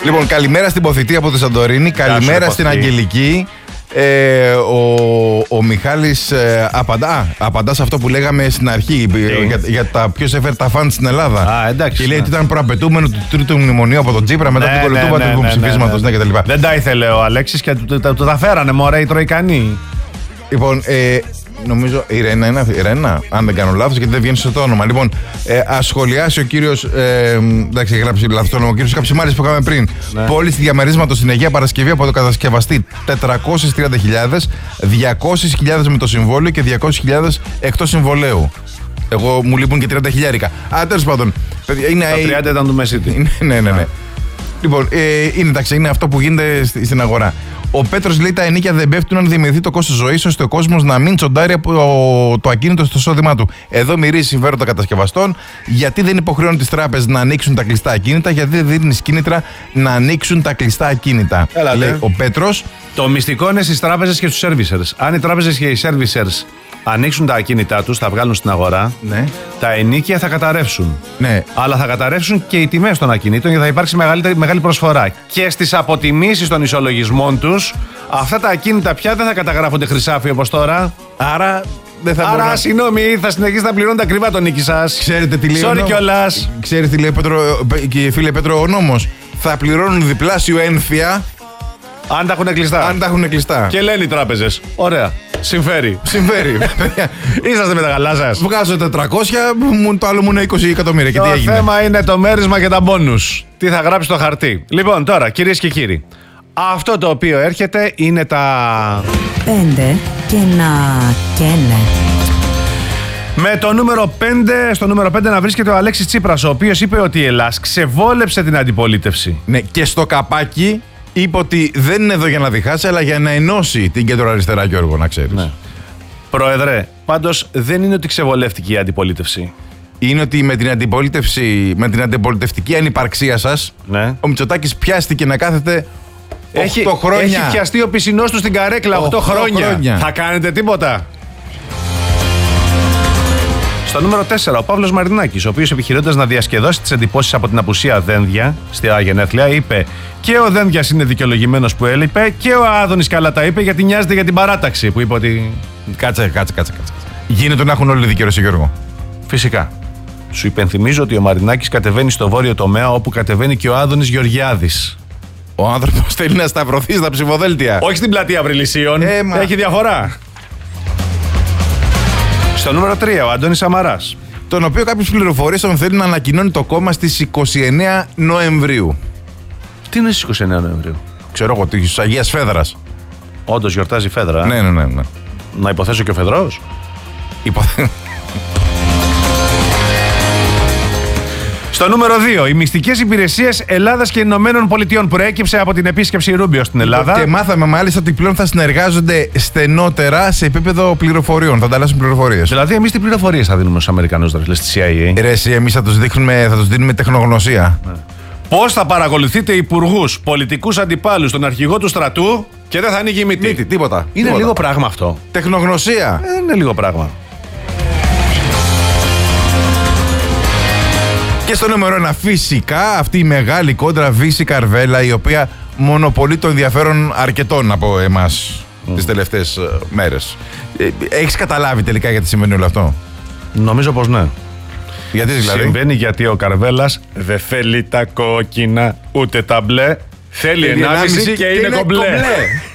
Λοιπόν, καλημέρα στην Ποθητή από τη Σαντορίνη. Καλημέρα στην Αγγελική. Ο Μιχάλης απαντά σε αυτό που λέγαμε στην αρχή για τα ποιος έφερε τα φαν στην Ελλάδα. Εντάξει, και λέει ότι ήταν προαπαιτούμενο του τρίτου μνημονίου από τον Τσίπρα μετά την κολοτούμπα του υποψηφίσματος κτλ. Δεν τα ήθελε ο Αλέξης και του τα φέρανε μωρέ οι Τροϊκανοί. Λοιπόν, νομίζω η Ρένα είναι αυτή. Ρένα, αν δεν κάνω λάθος, γιατί δεν βγαίνει στο όνομα. Λοιπόν, ας σχολιάσει ο κύριος. Εντάξει, έχει γράψει λάθος το όνομα. Ο κύριος Καψιμάρης που είχαμε πριν. Ναι. Πώληση διαμερίσματος στην Αγία Παρασκευή από το κατασκευαστή 430.000, 200.000 με το συμβόλαιο και 200.000 εκτός συμβολέου. Εγώ μου λείπουν και 30.000. Τέλος πάντων. Τα 30 ήταν του Μεσίτη. Ναι. Λοιπόν, είναι αυτό που γίνεται στην αγορά. Ο Πέτρος λέει τα ενοίκια δεν πέφτουν αν δημιουργηθεί το κόστος ζωής, ώστε ο κόσμος να μην τσοντάρει από το ακίνητο στο εισόδημά του. Εδώ μυρίζει συμφέροντα κατασκευαστών. Γιατί δεν υποχρεώνουν τις τράπεζες να ανοίξουν τα κλειστά ακίνητα, γιατί δεν δίνει κίνητρα να ανοίξουν τα κλειστά ακίνητα. Λέει ο Πέτρος. Το μυστικό είναι στις τράπεζες και στους servicers. Αν οι τράπεζες και οι servicers ανοίξουν τα ακίνητά τους, τα βγάλουν στην αγορά, ναι, τα ενοίκια θα καταρρεύσουν. Ναι. Αλλά θα καταρρεύσουν και οι τιμές των ακινήτων γιατί θα υπάρξει μεγάλη προσφορά. Και στις αποτιμήσεις των ισολογισμών τους, αυτά τα ακίνητα πια δεν θα καταγράφονται χρυσάφι όπως τώρα. Άρα δεν θα μπορεί. Άρα, συγγνώμη, θα συνεχίσετε να πληρώνετε ακριβά τον νίκη σας. Ξέρετε τι λέει. Sorry κιόλας. Ξέρετε τι λέει και φίλε Πέτρο, ο νόμος. Θα πληρώνουν διπλάσιο ένφια αν τα έχουν κλειστά. Και λένε οι τράπεζες. Ωραία. Συμφέρει. Είσαστε με τα καλά σας. Βγάζω 400, το άλλο μου είναι 20 εκατομμύρια. Και τι έγινε? Το θέμα είναι το μέρισμα και τα μπόνους. Τι θα γράψει στο χαρτί. Λοιπόν, τώρα, κυρίες και κύριοι, αυτό το οποίο έρχεται είναι τα 5 και να καίνε. Με το νούμερο 5, στο νούμερο 5 να βρίσκεται ο Αλέξης Τσίπρας, ο οποίος είπε ότι η Ελλάς ξεβόλεψε την αντιπολίτευση. Ναι, και στο καπάκι είπε ότι δεν είναι εδώ για να διχάσει, αλλά για να ενώσει την κέντρο-αριστερά, Γιώργο, να ξέρεις. Ναι. Πρόεδρε, πάντως δεν είναι ότι ξεβολεύτηκε η αντιπολίτευση. Είναι ότι με την αντιπολιτευτική ανυπαρξία σας, ναι, ο Μητσοτάκης πιάστηκε να κάθεται 8 χρόνια. Έχει πιαστεί ο πισινός του στην καρέκλα 8 χρόνια. Θα κάνετε τίποτα? Στο νούμερο 4, ο Παύλος Μαρινάκης, ο οποίος επιχειρώντας να διασκεδώσει τις εντυπώσεις από την απουσία Δένδια στη γενέθλια, είπε και ο Δένδιας είναι δικαιολογημένος που έλειπε και ο Άδωνης καλά τα είπε γιατί νοιάζεται για την παράταξη που είπε ότι... Κάτσε. Γίνεται να έχουν όλοι δικαίωση, Γιώργο. Φυσικά. Σου υπενθυμίζω ότι ο Μαρινάκης κατεβαίνει στο βόρειο τομέα όπου κατεβαίνει και ο Άδωνης Γεωργιάδης. Ο άνθρωπος θέλει να σταυρωθεί στα ψηφοδέλτια. Όχι στην πλατεία Αυριλισίων. Έχει διαφορά. Στο νούμερο 3, ο Αντώνης Σαμαράς, τον οποίο κάποιες πληροφορίες τον θέλει να ανακοινώνει το κόμμα στις 29 Νοεμβρίου. Τι είναι στις 29 Νοεμβρίου? Ξέρω εγώ, της Αγίας Φέδρας. Όντως γιορτάζει η Φέδρα. Ναι. Να υποθέσω και ο Φεδρός. Στο νούμερο 2, οι μυστικές υπηρεσίες Ελλάδας και Ηνωμένων Πολιτειών προέκυψε από την επίσκεψη Ρούμπιο στην Ελλάδα. Και μάθαμε μάλιστα ότι πλέον θα συνεργάζονται στενότερα σε επίπεδο πληροφοριών. Θα ανταλλάσσουν πληροφορίες. Δηλαδή, εμείς τι πληροφορίες θα δίνουμε στους Αμερικανούς, δηλαδή, στη CIA? Εμείς θα τους δίνουμε τεχνογνωσία. Ναι. Πώς θα παρακολουθείτε υπουργούς, πολιτικούς αντιπάλους, τον αρχηγό του στρατού και δεν θα ανοίγει η μύτη? Τίποτα. Είναι λίγο πράγμα αυτό. Τεχνογνωσία. Είναι λίγο πράγμα. Και στο νούμερο 1, φυσικά αυτή η μεγάλη κόντρα Βύση Καρβέλα, η οποία μονοπολεί το ενδιαφέρον αρκετών από εμάς τις τελευταίες μέρες. Έχεις καταλάβει τελικά γιατί συμβαίνει όλο αυτό? Νομίζω πως ναι. Γιατί δηλαδή? Συμβαίνει γιατί ο Καρβέλας δεν θέλει τα κόκκινα ούτε τα μπλε. Θέλει 1,5 και είναι κομπλέ.